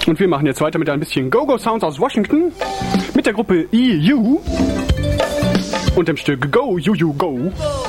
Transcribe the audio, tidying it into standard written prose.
Und wir machen jetzt weiter mit ein bisschen Go-Go-Sounds aus Washington mit der Gruppe EU und dem Stück Go, You, You, Go.